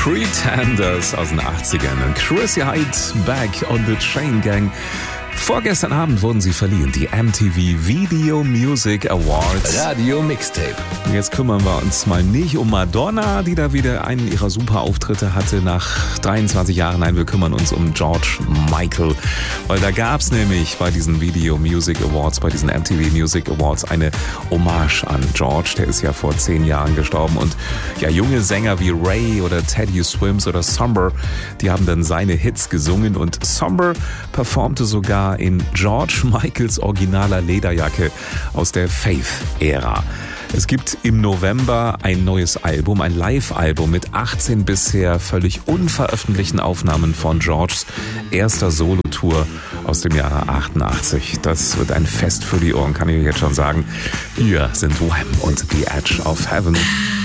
Pretenders aus den 80ern und Chrissy Hynde Back on the Chain Gang. Vorgestern Abend wurden sie verliehen, die MTV Video Music Awards. Radio Mixtape. Jetzt kümmern wir uns mal nicht um Madonna, die da wieder einen ihrer super Auftritte hatte nach 23 Jahren. Nein, wir kümmern uns um George Michael. Weil da gab es nämlich bei diesen Video Music Awards, bei diesen MTV Music Awards eine Hommage an George. Der ist ja vor 10 Jahren gestorben. Und ja, junge Sänger wie Ray oder Teddy Swims oder Somber, die haben dann seine Hits gesungen. Und Somber performte sogar in George Michaels originaler Lederjacke aus der Faith-Ära. Es gibt im November ein neues Album, ein Live-Album mit 18 bisher völlig unveröffentlichten Aufnahmen von Georges erster Solo-Tour aus dem Jahre 88. Das wird ein Fest für die Ohren, kann ich jetzt schon sagen. Hier sind Wham und The Edge of Heaven.